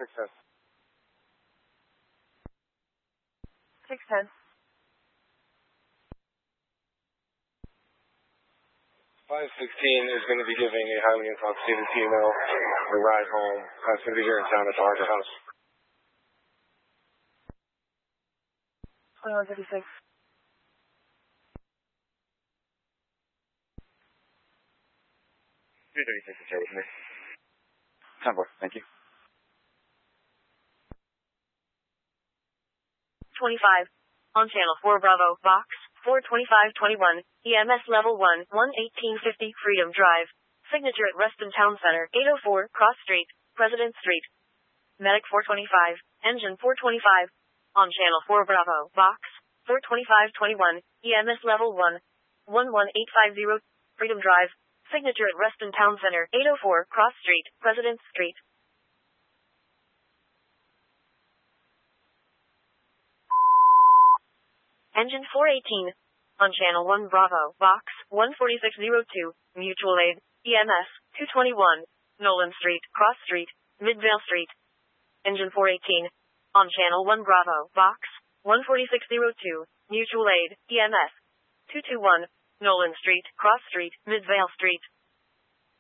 610. 610. 516 is going to be giving a highly intoxicated female a ride home. That's going to be here in town at the Harbor House. 2156. 236 is here with me. 10-4, thank you. 25. On Channel 4 Bravo, Box 42521, EMS Level 1, 11850 Freedom Drive. Signature at Reston Town Center, 804 Cross Street, President Street. Medic 425, Engine 425. On Channel 4 Bravo, Box 42521, EMS Level 1, 11850 Freedom Drive. Signature at Reston Town Center, 804 Cross Street, President Street. Engine 418. On Channel 1 Bravo, Box 14602, Mutual Aid, EMS 221, Nolan Street, Cross Street, Midvale Street. Engine 418. On Channel 1 Bravo, Box 14602, Mutual Aid, EMS 221, Nolan Street, Cross Street, Midvale Street.